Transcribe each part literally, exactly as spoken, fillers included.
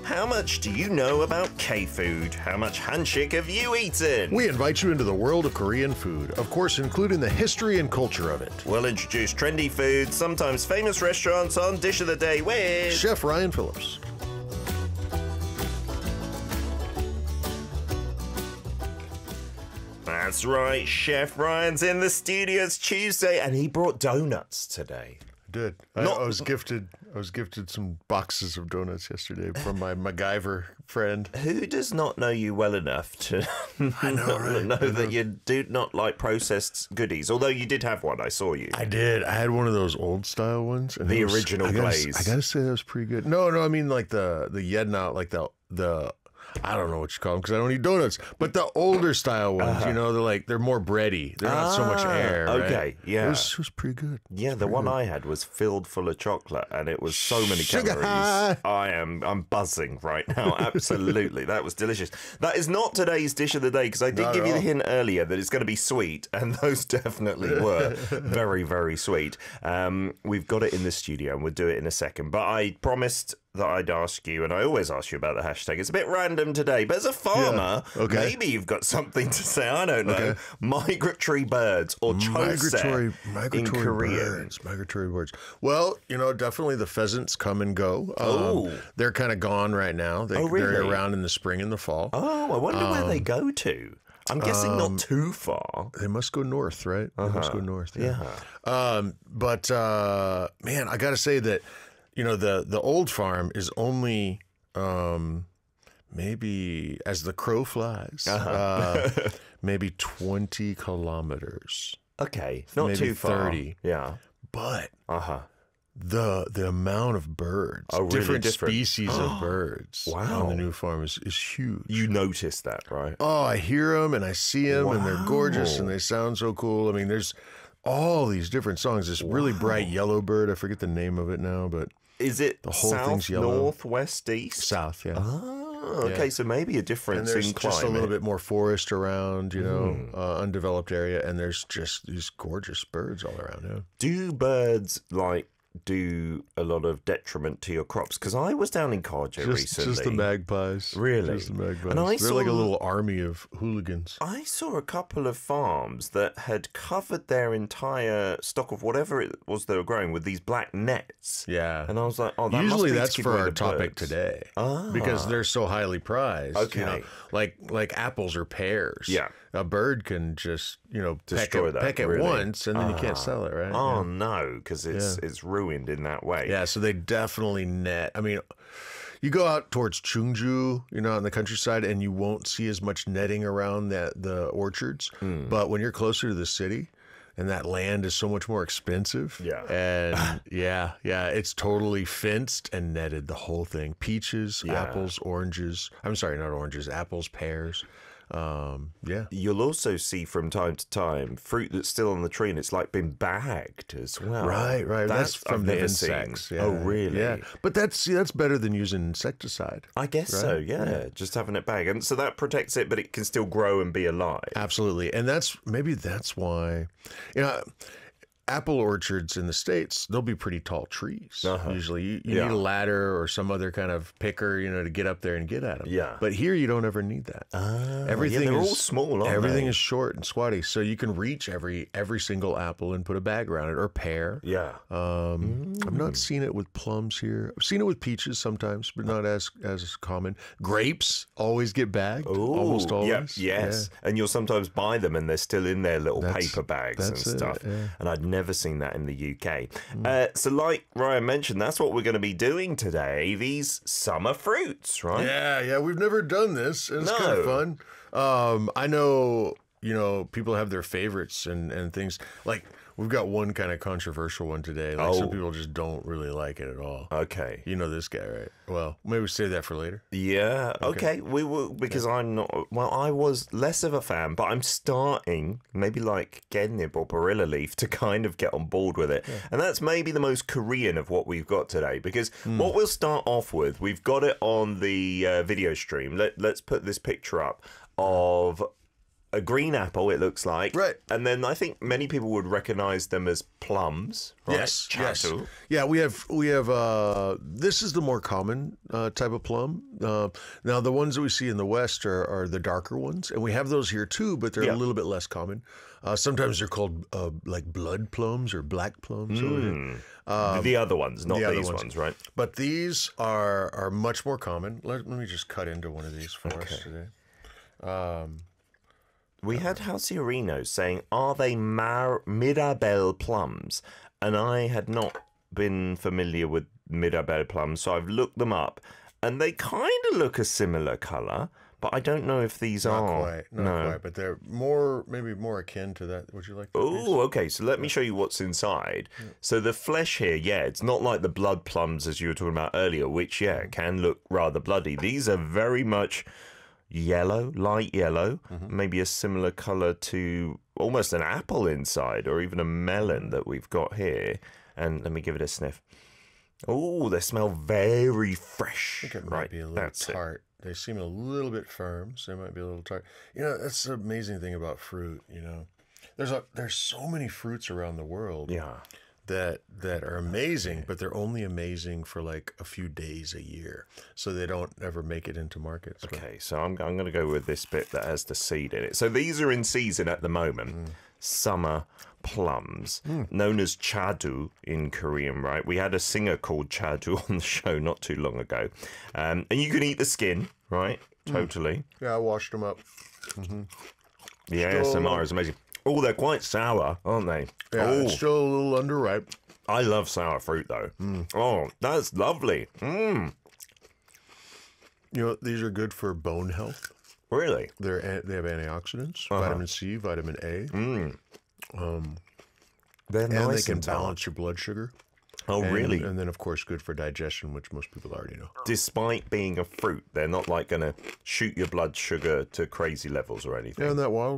How much do you know about K-food? How much hanshik have you eaten? We invite you into the world of Korean food, of course, including the history and culture of it. We'll introduce trendy food, sometimes famous restaurants on Dish of the Day with Chef Ryan Phillips. That's right, Chef Ryan's in the studio. It's Tuesday, and he brought donuts today. I did. I, Not- I was gifted. I was gifted some boxes of donuts yesterday from my MacGyver friend. Who does not know you well enough to I know, right? know I know. that you do not like processed goodies? Although you did have one, I saw you. I did. I had one of those old style ones. And The it was- original I gotta, glaze. I gotta say that was pretty good. No, no, I mean like the the Yedna, like the the. I don't know what you call them because I don't eat donuts. But the older style ones, Uh-huh. you know, they're like they're more bready. They're not so much Ah, air. right? okay, yeah. It was, it was pretty good. Yeah, the one I had was filled full of chocolate, and it was so many Sugar calories. high. I am, I'm buzzing right now. Absolutely, that was delicious. That is not today's dish of the day because I did Not give at you the all. hint earlier that it's going to be sweet, and those definitely were very, very sweet. Um, we've got it in the studio, and we'll do it in a second. But I promised that I'd ask you, and I always ask you about the hashtag. It's a bit random today, but as a farmer, Yeah, okay. maybe you've got something to say. I don't know. Okay. Migratory birds or Migratory, chose in migratory Korean. birds. Migratory birds. Well, you know, definitely the pheasants come and go. Um, Oh. They're kind of gone right now. They, Oh, They're really? around in the spring and the fall. Oh, I wonder where Um, they go to. I'm guessing not too far. They must go north, right? They must go north. Yeah. Um, but uh, man, I got to say that you know the the old farm is only um, maybe as the crow flies, uh, maybe twenty kilometers, Okay, not maybe too far. thirty. Yeah. but Uh huh. the the amount of birds, Oh, really different, different. species of birds Wow. on the new farm is, is huge. You noticed that, right? Oh, I hear them and I see them and they're gorgeous Wow. and they sound so cool. I mean, there's all these different songs. This really bright yellow bird, I forget the name of it now, but Is it The whole south, thing's yellow. north, west, east? south, yeah. Oh, okay. Yeah. So maybe a And difference there's in just climate. a little bit more forest around, you know, Hmm. uh, undeveloped area, and there's just these gorgeous birds all around. Yeah. Do birds like do a lot of detriment to your crops? Because I was down in Carja Just, recently. just the magpies. Really? Just the magpies. And I They're like a saw- little army of hooligans. I saw a couple of farms that had covered their entire stock of whatever it was they were growing with these black nets. Yeah. And I was like, oh, that Usually must be that's to keep for away our the topic birds. today. Ah. Because they're so highly prized. Okay. You know, like like apples or pears. Yeah. A bird can just, you know, peck Destroy it, that, peck it really. once and then you Ah. can't sell it, right? Oh no, because it's it's ruined in that way. Yeah, so they definitely net. I mean, you go out towards Chungju, you know, on the countryside, and you won't see as much netting around that the orchards. Hmm. But when you're closer to the city, and that land is so much more expensive. Yeah. And yeah, yeah, it's totally fenced and netted, the whole thing. Peaches, Yeah. apples, oranges. I'm sorry, not oranges, apples, pears. Um, yeah. You'll also see from time to time fruit that's still on the tree and it's like been bagged as well. Right, right. That's, That's, from I've the never insects. seen. Yeah. Oh, really? Yeah. But that's see, that's better than using insecticide. I guess so. Right? Yeah. just having it bagged, and so that protects it, but it can still grow and be alive. Absolutely. And that's maybe that's why, you know, apple orchards in the States, they'll be pretty tall trees. Uh-huh. Usually you, you Yeah. need a ladder or some other kind of picker, you know, to get up there and get at them. Yeah. But here you don't ever need that. Ah, Everything yeah, they're is all small, aren't everything they? is short and squatty, so you can reach every every single apple and put a bag around it or pear. Yeah. Um, I've not seen it with plums here. I've seen it with peaches sometimes, but not as as common. Grapes always get bagged, almost Ooh, always. Yep, yes. And you'll sometimes buy them and they're still in their little That's- paper bags and that's it, stuff. yeah. And I'd never seen that in the U K. Mm. Uh, so, like Ryan mentioned, that's what we're going to be doing today. These summer fruits, right? Yeah, yeah, we've never done this, and it's No. kind of fun. Um, I know, you know, people have their favorites and, and things. Like, we've got one kind of controversial one today. Like, Oh. some people just don't really like it at all. Okay. You know this guy, right? Well, maybe we save that for later. Yeah. Okay. We will, because I'm not. Well, I was less of a fan, but I'm starting, maybe like Genib or Barilla Leaf, to kind of get on board with it. And that's maybe the most Korean of what we've got today, because what we'll start off with, we've got it on the uh, video stream. Let, let's put this picture up of a green apple, it looks like. Right. And then I think many people would recognize them as plums, right? Yes, yes. Chatu. Yeah, we have we have uh this is the more common uh, type of plum. Uh, now the ones that we see in the West are, are the darker ones, and we have those here too, but they're Yeah. a little bit less common. Uh, sometimes they're called uh, like blood plums or black plums over here. Mm. the other ones, not the other these ones. ones. right? But these are are much more common. Let, let me just cut into one of these for us today. Um, We had Halciorino saying, are they Mar- Mirabelle plums? And I had not been familiar with Mirabelle plums, so I've looked them up. And they kind of look a similar colour, but I don't know if these not are. quite, not no. quite, but they're more maybe more akin to that. Would you like that? piece? Oh, okay. So let me show you what's inside. So the flesh here, yeah, it's not like the blood plums as you were talking about earlier, which, yeah, can look rather bloody. These are very much yellow, light yellow, Mm-hmm. maybe a similar colour to almost an apple inside or even a melon that we've got here. And let me give it a sniff. Oh, they smell very fresh. I think it might right, be a little that's it. tart. They seem a little bit firm, so they might be a little tart. You know, that's the amazing thing about fruit. You know, there's a there's so many fruits around the world Yeah. that that are amazing, but they're only amazing for like a few days a year, so they don't ever make it into markets. So- Okay, so I'm, I'm going to go with this bit that has the seed in it. So these are in season at the moment. Mm. Summer plums, known as chadu in Korean, right? We had a singer called Chadu on the show not too long ago. Um, and you can eat the skin, right? Totally. Yeah, I washed them up. The A S M R is amazing. Oh, they're quite sour, aren't they? Yeah, oh, it's still a little underripe. I love sour fruit, though. Oh, that's lovely. Mm, You know, these are good for bone health. really? They're an- they have antioxidants, Uh-huh. vitamin C, vitamin A, Mm. um, They're and nice they can and tart. balance your blood sugar. Oh, And- really? And then, of course, good for digestion, which most people already know. Despite being a fruit, they're not like going to shoot your blood sugar to crazy levels or anything. Yeah, isn't that wild?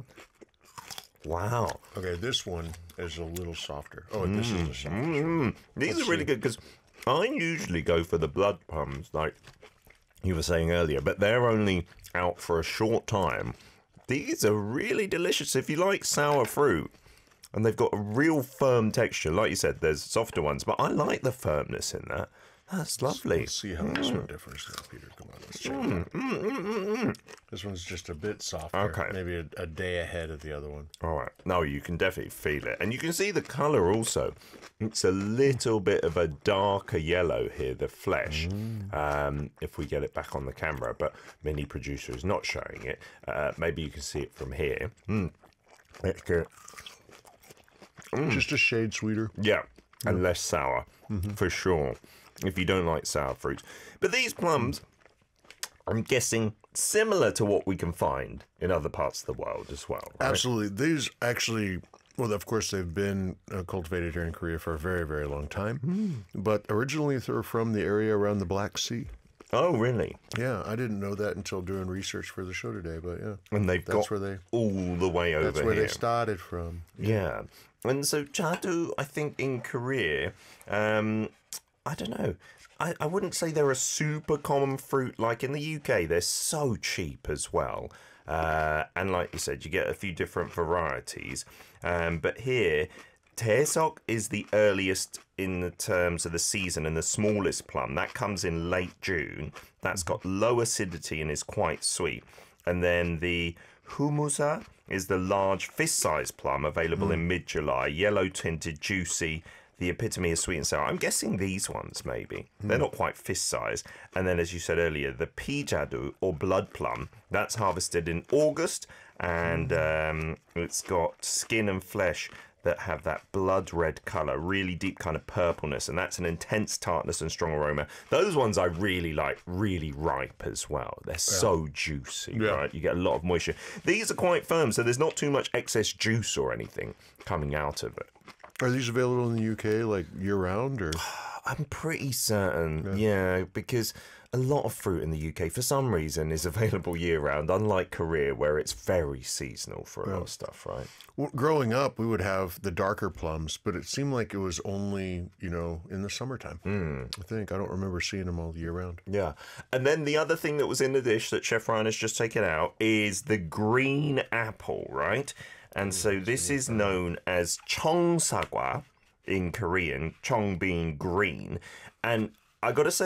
Wow. Okay, this one is a little softer. Oh, this is a softer. Mm. These are really good because I usually go for the blood plums, like you were saying earlier, but they're only out for a short time. These are really delicious if you like sour fruit. And they've got a real firm texture. Like you said, there's softer ones, but I like the firmness in that. That's lovely. Let's see how this one differs now, Peter. Come on, let's check it out. This one's just a bit softer. Okay. Maybe a, a day ahead of the other one. All right. No, you can definitely feel it. And you can see the colour also. It's a little bit of a darker yellow here, the flesh, um, if we get it back on the camera. But Mini Producer is not showing it. Uh, maybe you can see it from here. Mm. It's good. Just a shade sweeter. Yeah, and less sour, for sure, if you don't like sour fruits. But these plums, I'm guessing, similar to what we can find in other parts of the world as well, right? Absolutely. These actually, well, of course, they've been uh, cultivated here in Korea for a very, very long time. But originally, they're from the area around the Black Sea. Oh, really? Yeah, I didn't know that until doing research for the show today. But yeah, And they've that's got where they all the way over that's where here. they started from. Yeah. And so chadu, I think in Korea, um, I don't know. I, I wouldn't say they're a super common fruit like in the U K. They're so cheap as well. Uh, and like you said, you get a few different varieties. Um, but here, Taesok is the earliest in the terms of the season and the smallest plum. That comes in late June. That's got low acidity and is quite sweet. And then the Humusa is the large fist-sized plum available in mid-July, yellow-tinted, juicy, the epitome of sweet and sour. I'm guessing these ones, maybe. They're not quite fist-sized. And then, as you said earlier, the Pijadu, or blood plum, that's harvested in August, and um, it's got skin and flesh that have that blood red colour, really deep kind of purpleness, and that's an intense tartness and strong aroma. Those ones I really like, really ripe as well. They're so juicy, Yeah. right? You get a lot of moisture. These are quite firm, so there's not too much excess juice or anything coming out of it. Are these available in the U K like year round or? I'm pretty certain, yeah, because a lot of fruit in the U K, for some reason, is available year-round, unlike Korea, where it's very seasonal for a lot of stuff, right? Well, growing up, we would have the darker plums, but it seemed like it was only, you know, in the summertime. Mm. I think. I don't remember seeing them all year round. Yeah. And then the other thing that was in the dish that Chef Ryan has just taken out is the green apple, right? And so this is known as cheongsagwa in Korean, cheong being green. And I got to say,